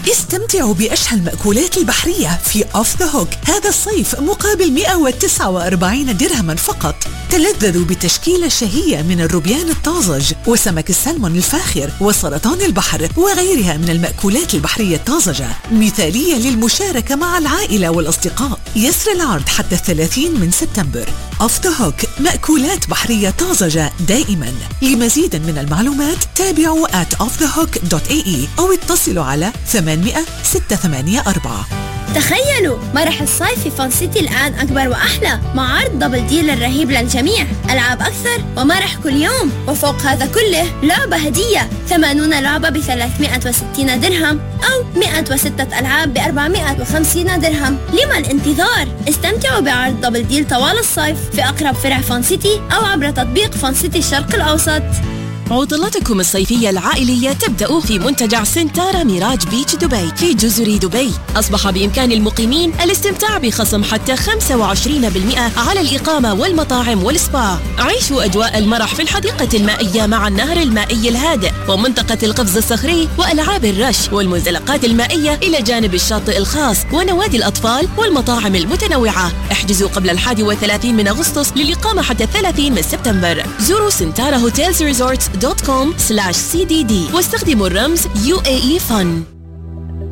استمتعوا بأشهى المأكولات البحرية في أوف ذا هوك هذا الصيف مقابل 149 درهما فقط. تلذذوا بتشكيلة شهية من الروبيان الطازج وسمك السلمون الفاخر وسرطان البحر وغيرها من المأكولات البحرية الطازجة، مثالية للمشاركة مع العائلة والأصدقاء. يسر العرض حتى 30 من سبتمبر. أوف ذا هوك، مأكولات بحرية طازجة دائما. لمزيد من المعلومات تابعوا @offthehook.ae أو اتصلوا على 800 684. تخيلوا مرح الصيف في فان سيتي الآن أكبر وأحلى مع عرض دبل ديل الرهيب للجميع، ألعاب أكثر ومرح كل يوم، وفوق هذا كله لعبة هدية 80 لعبة ب360 درهم أو 106 ألعاب ب450 درهم. لما الانتظار؟ استمتعوا بعرض دبل ديل طوال الصيف في أقرب فرع فان سيتي أو عبر تطبيق فان سيتي الشرق الأوسط. عطلتكم الصيفية العائلية تبدأ في منتجع سنتارا ميراج بيتش دبي في جزر دبي. أصبح بإمكان المقيمين الاستمتاع بخصم حتى 25% على الإقامة والمطاعم والسبا. عيشوا أجواء المرح في الحديقة المائية مع النهر المائي الهادئ ومنطقة القفز الصخري وألعاب الرش والمنزلقات المائية إلى جانب الشاطئ الخاص ونوادي الأطفال والمطاعم المتنوعة. احجزوا قبل 31 من أغسطس للإقامة حتى 30 من سبتمبر. زوروا سنتارا هوتيلز ريزورتس.com/CDD واستخدموا الرمز UAE Fun.